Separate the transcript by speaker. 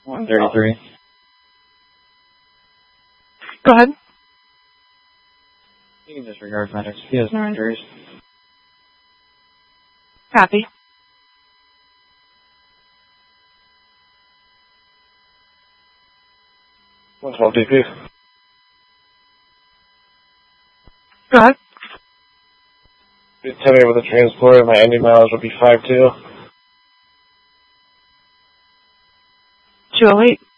Speaker 1: 133.
Speaker 2: Go ahead.
Speaker 1: You can disregard medics. He has no injuries.
Speaker 2: Copy.
Speaker 3: What's my DP?
Speaker 2: Go ahead.
Speaker 3: You tell me with the transporter, my ending mileage will be 5.2.
Speaker 2: 208.